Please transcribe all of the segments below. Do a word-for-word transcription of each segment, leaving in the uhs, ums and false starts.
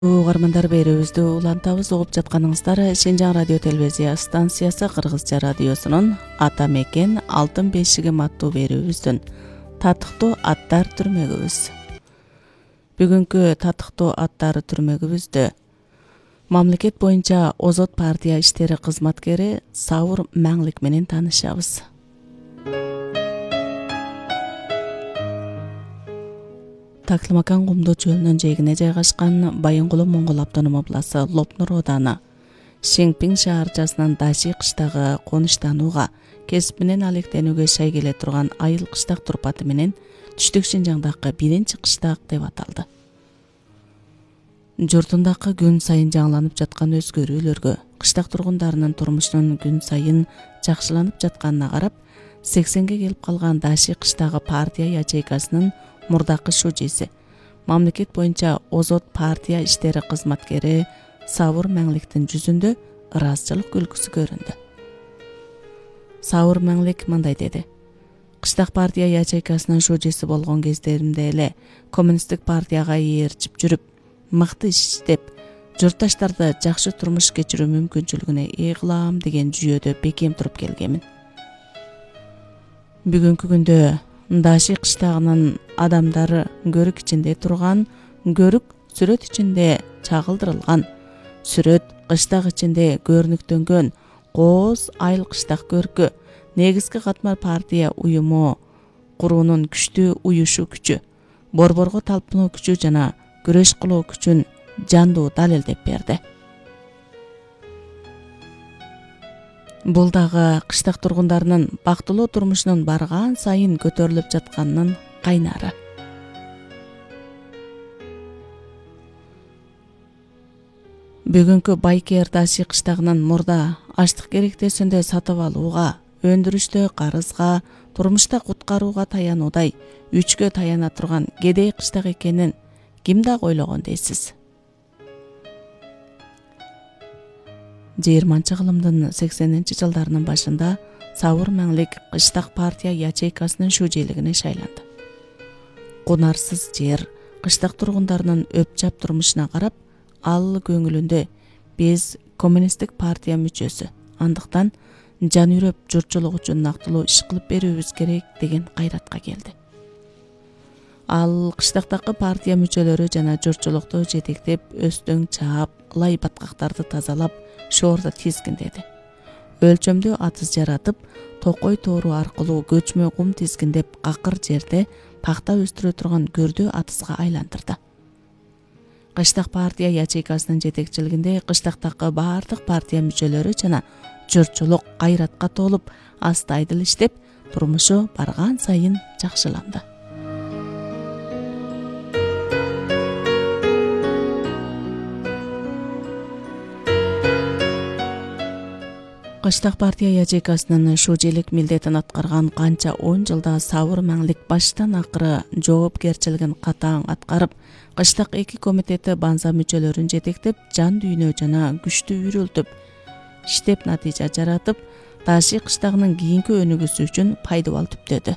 Угармандар берүүбүздү улантабыз. Угуп жатканыңыздар Шенжаң радио телевизия станциясы Кыргызча радиосунун Ата мекен алтын бешигим аттуу берүүбүздүн татыктуу аттар түрмөгүбүз. Бүгүнкү татыктуу аттар түрмөгүбүздү мамлекет боюнча Озот партия иштери кызматкери Сауыр Маңлик менен таанышабыз. Таклымакан кумдуу чөлүнүн жээгине жайгашкан Байынгулу Моңгол автоном областы Лопнур ооданы Шеңпиң шаарчасынын Даши кыштагы конуштанууга, кесип менен алектенүүгө шай келе турган айыл кыштак турпаты менен түштүк Шынжаңдагы биринчи кыштак деп аталды. Журтундагы күн сайын жаңыланып жаткан өзгөрүүлөргө, кыштак тургундарынын турмушунун күн сайын жакшыланып жатканына карап, сексенге келип калган Даши кыштагы партия ячейкасынын мурдакы шужиси, мамлекет боюнча Озот партия иштери кызматкери Сауыр Маңликтин жүзүндө ыраазычылык күлкүсү көрүндү. Сауыр Маңлик мындай деди: "Кыштак партия ячейкасынын шужиси болгон кездеримде эле коммунисттик партияга ээрчип жүрүп, мыкты иш иштеп, журтташтарды жакшы турмуш кечирүү мүмкүнчүлүгүнө ээ кылам деген жүйөдө бекем туруп келгенмин. Бүгүнкү күндө Даши кыштагынын адамдары көрүк ичинде турган, көрүк сүрөт ичинде чагылдырылган, сүрөт кыштак ичинде көрүнүктөнгөн кооз айыл кыштак көркү, негизги катмар партия уюму куруунун күчтүү уюшу күчү, борборго талпынуу күчү жана күрөш кылуу күчүн жандуу далилдеп берди. Бул дагы кыштак тургундарынын бактылуу турмушунун барган сайын көтөрүлүп жатканынын кайнары. Бүгүнкү Байкер Даши кыштагынын мурда аштык керектесинде сатып алууга, өндүрүштө карызга, турмушта куткарууга таянуудай үчкө таяна турган кедей кыштак экенин ким дагы ойлогон дейсиз? жыйырманчы кылымдын сексенинчи жылдарынын башында Сауыр Маңлик кыштак партия ячейкасынын шужейлигине шайланды. Кунарсыз жер, кыштак тургундарынын өпчап турмушуна карап, ал көңүлүндө биз коммунисттик партия мүчөсү, андыктан жан үрөп журтчулук үчүн нактылуу иш кылып берүүбүз керек деген кайратка келди. Ал кыштактагы партия мүчөлөрү жана журтчулукту жетектеп, өстөң чаап, лай баткактарды тазалап, шоорду тизгиндеди. Өлчөмдүү атыз жаратып, токой тоору аркылуу көчмө кум тизгиндеп, какыр жерде пакта өстүрө турган көрдүү атызга айландырды. Кыштак партия ячейкасынын жетекчилигинде кыштактагы баардык партия мүчөлөрү жана журтчулук кайратка толуп, астайдыл иштеп, турмушу барган сайын жакшыланды. Кыштак партия ячейкасынын шужейлик милдетин аткарган канча он жылда Сауыр Маңлик баштан акыры жоопкерчилигин катаң аткарып, кыштак эки комитети банза мүчөлөрүн жетектеп, жан дүйнө жана күчтүү үрүлтүп, иштеп натыйжа жаратып, Даши кыштагынын кийинки өнүгүүсү үчүн пайдабал түптөдү.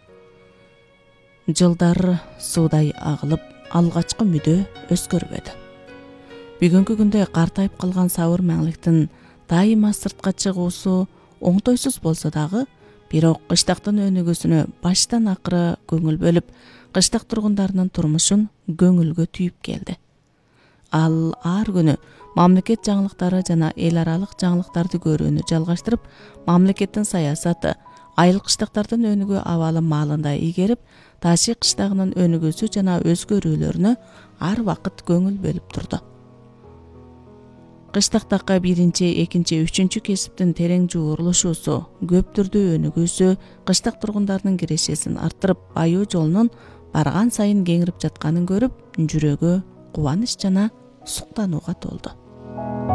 Жылдар суудай агылып, алгачкы мүдө өзгөрбөдү. Бүгүнкү күндө картайып калган Сауыр Маңликтин дайыма сыртка чыгуусу оңтойсуз болсо дагы, бирок кыштактын өнүгүүсүнө баштан акыры көңүл бөлүп, кыштак тургундарынын турмушун көңүлгө түйүп келди. Ал ар күнү мамлекет жаңылыктары жана эл аралык жаңылыктарды көрүүнү жалгаштырып, мамлекеттин саясаты, айыл кыштактардын өнүгүү абалы маалында ийгерип, Даши кыштагынын өнүгүүсү жана өзгөрүүлөрүнө ар вакыт көңүл бөлүп турду. Кыштактагы биринчи, экинчи, үчүнчү кесиптин терең жуурулушуусу, көп түрдүү өнүгүүсү кыштак тургундарынын кирешесин арттырып, баюу жолунун барган сайын кеңирип жатканын көрүп, жүрөгү кубаныч жана суктанууга толду.